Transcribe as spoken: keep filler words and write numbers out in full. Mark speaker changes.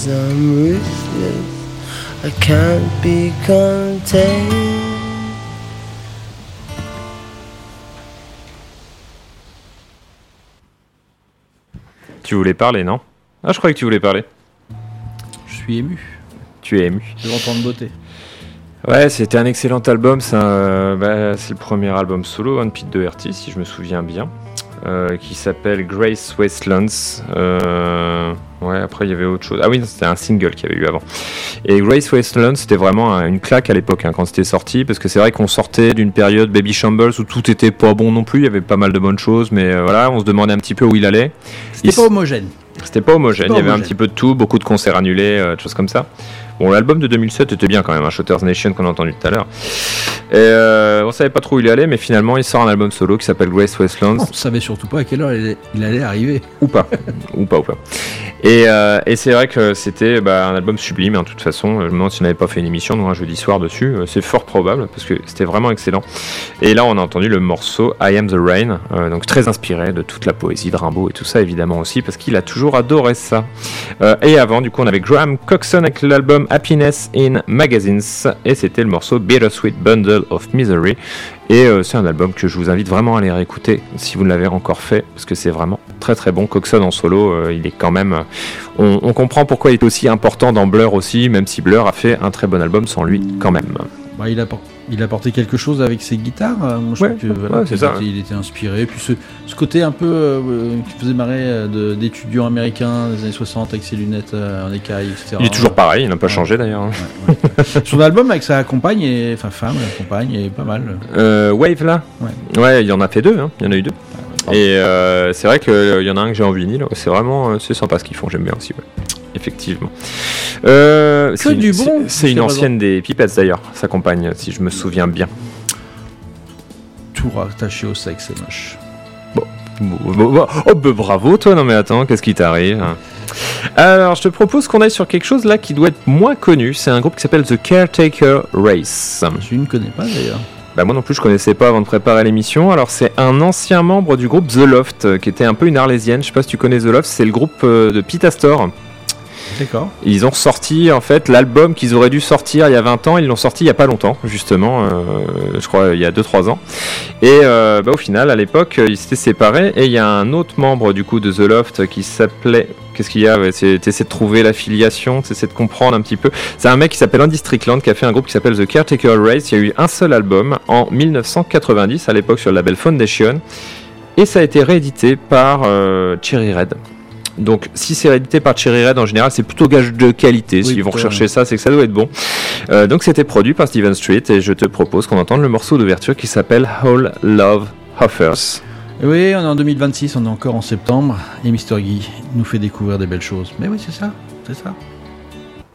Speaker 1: I'm ruthless, I can't be contained.
Speaker 2: Tu voulais parler, non? Ah, je croyais que tu voulais parler.
Speaker 3: Je suis ému.
Speaker 2: Tu es ému.
Speaker 3: Devant tant de beauté.
Speaker 2: Ouais, c'était un excellent album. C'est, un, bah, c'est le premier album solo hein, de Pete Doherty, si je me souviens bien, euh, qui s'appelle Grace Wastelands. Euh, ouais, après il y avait autre chose. Ah oui, c'était un single qu'il y avait eu avant. Et Grace Wastelands, c'était vraiment un, une claque à l'époque hein, quand c'était sorti, parce que c'est vrai qu'on sortait d'une période Baby Shambles où tout était pas bon non plus. Il y avait pas mal de bonnes choses, mais euh, voilà, on se demandait un petit peu où il allait.
Speaker 3: C'était il... pas homogène.
Speaker 2: C'était pas homogène.
Speaker 3: C'était pas
Speaker 2: il y avait
Speaker 3: homogène.
Speaker 2: un petit peu de tout, beaucoup de concerts annulés, euh, des choses comme ça. Bon, l'album de deux mille sept était bien quand même, hein, Shotter's Nation qu'on a entendu tout à l'heure. Et euh, on savait pas trop où il allait, mais finalement il sort un album solo qui s'appelle Grace Wastelands.
Speaker 3: On savait surtout pas à quelle heure il allait arriver.
Speaker 2: Ou pas, ou pas, ou pas. Et, euh, et c'est vrai que c'était bah, un album sublime, hein, de toute façon. Je me demande si on n'avait pas fait une émission, nous, un jeudi soir dessus. C'est fort probable, parce que c'était vraiment excellent. Et là, on a entendu le morceau I Am the Rain, euh, donc très inspiré de toute la poésie de Rimbaud et tout ça, évidemment aussi, parce qu'il a toujours adoré ça. Euh, et avant, du coup, on avait Graham Coxon avec l'album Happiness in Magazines, et c'était le morceau Bittersweet Bundle of Misery. Et euh, c'est un album que je vous invite vraiment à aller réécouter si vous ne l'avez encore fait, parce que c'est vraiment très très bon. Coxon en solo, euh, il est quand même... Euh, on, on comprend pourquoi il est aussi important dans Blur aussi, même si Blur a fait un très bon album sans lui quand même.
Speaker 3: Bah, il, a por- il a apporté quelque chose avec ses guitares. Moi, je
Speaker 2: ouais,
Speaker 3: trouve que voilà,
Speaker 2: ouais, c'est
Speaker 3: il,
Speaker 2: ça,
Speaker 3: était,
Speaker 2: ouais.
Speaker 3: il était inspiré. Puis ce, ce côté un peu euh, qui faisait marrer euh, de, d'étudiants américains des années soixante avec ses lunettes euh, en écaille, et cetera.
Speaker 2: Il est toujours pareil, il n'a pas
Speaker 3: ouais.
Speaker 2: changé d'ailleurs.
Speaker 3: Ouais, ouais. Son album avec sa compagne, et, enfin femme, compagne, est pas mal.
Speaker 2: Euh, Wave là
Speaker 3: ouais.
Speaker 2: ouais, il y en a fait deux, hein. Il y en a eu deux. Ah, ouais. Et euh, c'est vrai qu'il euh, y en a un que j'ai en vinyle, c'est vraiment c'est sympa ce qu'ils font, j'aime bien aussi. Ouais. Effectivement. Euh,
Speaker 3: c'est du
Speaker 2: une,
Speaker 3: bon.
Speaker 2: C'est, c'est une ancienne des Pipettes d'ailleurs, sa compagne, si je me souviens bien.
Speaker 3: Tout rattaché au sexe, c'est moche.
Speaker 2: Bon. Oh, bah, bravo toi, non mais attends, qu'est-ce qui t'arrive? Alors, je te propose qu'on aille sur quelque chose là qui doit être moins connu. C'est un groupe qui s'appelle The Caretaker Race.
Speaker 3: Je ne connais pas d'ailleurs.
Speaker 2: Bah moi non plus je connaissais pas avant de préparer l'émission. Alors c'est un ancien membre du groupe The Loft qui était un peu une arlésienne. Je sais pas si tu connais The Loft, c'est le groupe de Pete Astor.
Speaker 3: D'accord.
Speaker 2: Ils ont ressorti en fait l'album qu'ils auraient dû sortir il y a vingt ans, ils l'ont sorti il y a pas longtemps justement, euh, je crois il y a deux trois ans. Et euh, bah, au final à l'époque ils s'étaient séparés et il y a un autre membre du coup de The Loft qui s'appelait... Qu'est-ce qu'il y a ouais, c'est, t'essaies de trouver l'affiliation, t'essaies de comprendre un petit peu. C'est un mec qui s'appelle Andy Strickland qui a fait un groupe qui s'appelle The Caretaker Race. Il y a eu un seul album en dix-neuf cent quatre-vingt-dix à l'époque sur le label Foundation. Et ça a été réédité par euh, Cherry Red. Donc si c'est réédité par Cherry Red en général c'est plutôt gage de qualité. Oui, si vous recherchez ouais. ça c'est que ça doit être bon. Euh, donc c'était produit par Steven Street et je te propose qu'on entende le morceau d'ouverture qui s'appelle All Love Offers.
Speaker 3: Oui, on est en deux mille vingt-six, on est encore en septembre et Mister Guy nous fait découvrir des belles choses. Mais oui, c'est ça, c'est ça.